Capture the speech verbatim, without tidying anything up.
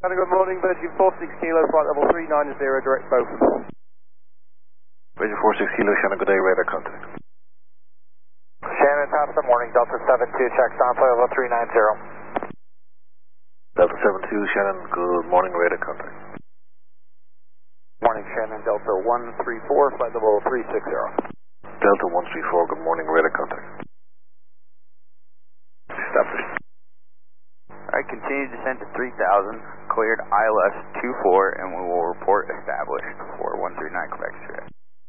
Good morning, Virgin four six Kilo, flight level three nine zero, direct both. Virgin four six Kilo, Shannon, good day, radar contact. Shannon, top of the morning, Delta seven two, checks on flight level three nine zero. Delta seven two, Shannon, good morning, radar contact. Morning, Shannon, Delta one three four, flight level three six zero. Delta one three four, good morning, radar contact. Established. Alright, continue descent to three thousand, cleared I L S two four, and we will report established for one three nine Quebec Street.